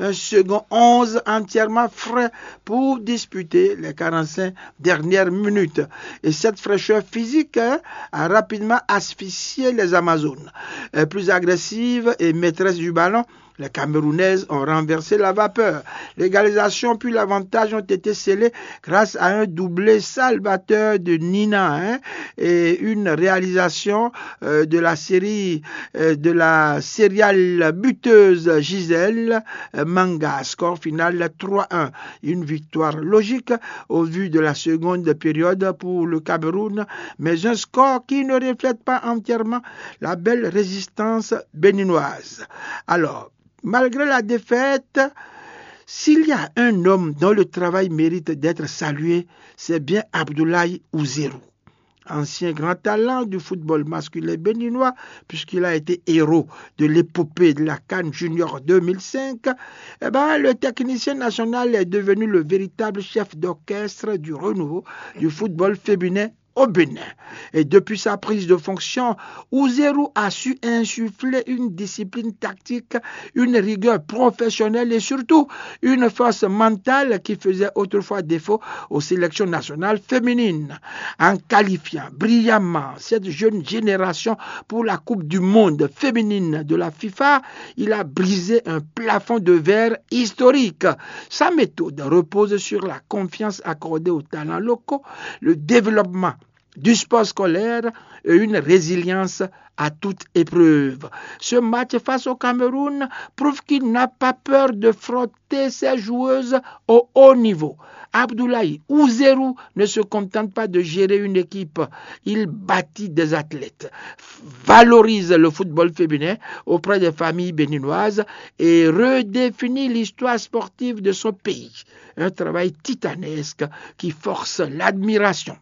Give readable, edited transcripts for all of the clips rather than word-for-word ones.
un second 11 entièrement frais pour disputer les 45 dernières minutes. Et cette fraîcheur physique a rapidement asphyxié les Amazones. Plus agressives et maîtresses du ballon, les Camerounaises ont renversé la vapeur. L'égalisation puis l'avantage ont été scellés grâce à un doublé salvateur de Nina et une réalisation de la série de la céréale buteuse Gisèle Manga. Score final 3-1. Une victoire logique au vu de la seconde période pour le Cameroun, mais un score qui ne reflète pas entièrement la belle résistance béninoise. Alors, malgré la défaite, s'il y a un homme dont le travail mérite d'être salué, c'est bien Abdoulaye Ouzérou, ancien grand talent du football masculin béninois, puisqu'il a été héros de l'épopée de la CAN Junior 2005. Le technicien national est devenu le véritable chef d'orchestre du renouveau du football féminin au Bénin. Et depuis sa prise de fonction, Ouzérou a su insuffler une discipline tactique, une rigueur professionnelle et surtout une force mentale qui faisait autrefois défaut aux sélections nationales féminines. En qualifiant brillamment cette jeune génération pour la Coupe du monde féminine de la FIFA, il a brisé un plafond de verre historique. Sa méthode repose sur la confiance accordée aux talents locaux, le développement du sport scolaire et une résilience à toute épreuve. Ce match face au Cameroun prouve qu'il n'a pas peur de frotter ses joueuses au haut niveau. Abdoulaye Ouzérou ne se contente pas de gérer une équipe, il bâtit des athlètes, valorise le football féminin auprès des familles béninoises et redéfinit l'histoire sportive de son pays. Un travail titanesque qui force l'admiration.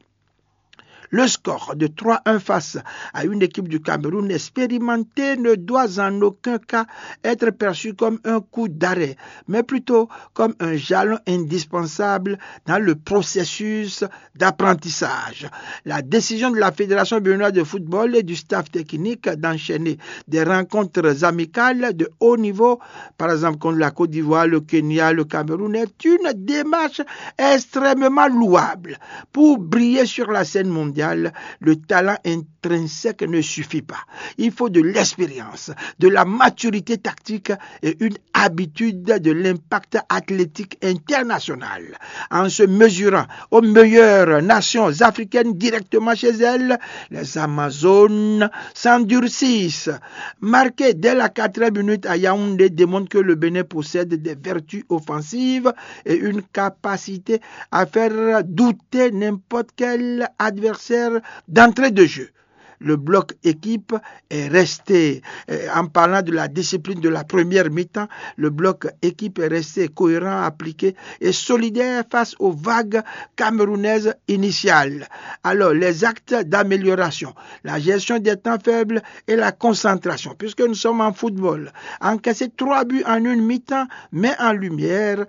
Le score de 3-1 face à une équipe du Cameroun expérimentée ne doit en aucun cas être perçu comme un coup d'arrêt, mais plutôt comme un jalon indispensable dans le processus d'apprentissage. La décision de la Fédération béninoise de football et du staff technique d'enchaîner des rencontres amicales de haut niveau, par exemple contre la Côte d'Ivoire, le Kenya, le Cameroun, est une démarche extrêmement louable. Pour briller sur la scène mondiale, le talent intrinsèque ne suffit pas. Il faut de l'expérience, de la maturité tactique et une habitude de l'impact athlétique international. En se mesurant aux meilleures nations africaines directement chez elles, les Amazones s'endurcissent. Marqué dès la 4e minute à Yaoundé démontre que le Bénin possède des vertus offensives et une capacité à faire douter n'importe quel adversaire d'entrée de jeu. Le bloc équipe est resté, en parlant de la discipline de la première mi-temps, le bloc équipe est resté cohérent, appliqué et solidaire face aux vagues camerounaises initiales. Alors, les actes d'amélioration, la gestion des temps faibles et la concentration, puisque nous sommes en football. Encaisser 3 buts en une mi-temps met en lumière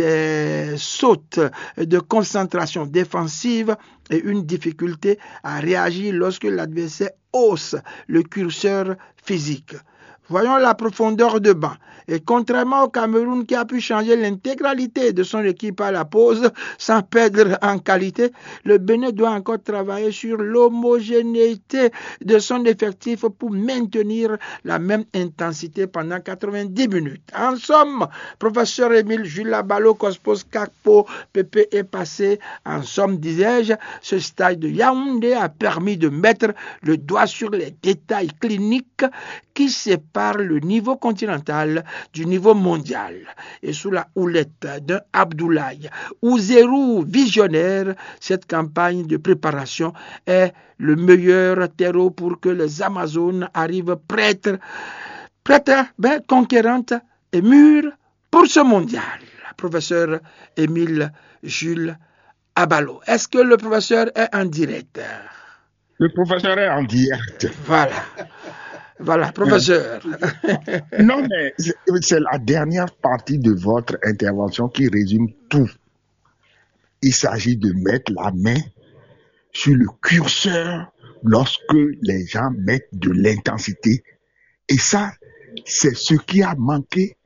des sautes de concentration défensive et une difficulté à réagir lorsque l'adversaire hausse le curseur physique. Voyons la profondeur de banc. Et contrairement au Cameroun qui a pu changer l'intégralité de son équipe à la pause sans perdre en qualité, le Bénin doit encore travailler sur l'homogénéité de son effectif pour maintenir la même intensité pendant 90 minutes. En somme, professeur Émile Jules Abalo, Cospos, Kakpo, Pépé est passé. En somme, disais-je, ce stage de Yaoundé a permis de mettre le doigt sur les détails cliniques qui séparent le niveau continental du niveau mondial. Et sous la houlette d'un Abdoulaye Ouzérou visionnaire, cette campagne de préparation est le meilleur terreau pour que les Amazones arrivent prêtes, conquérantes et mûres pour ce mondial. Professeur Émile Jules Abalo. Est-ce que le professeur est en direct? Le professeur est en direct. Voilà, professeur. Non, mais c'est la dernière partie de votre intervention qui résume tout. Il s'agit de mettre la main sur le curseur lorsque les gens mettent de l'intensité. Et ça, c'est ce qui a manqué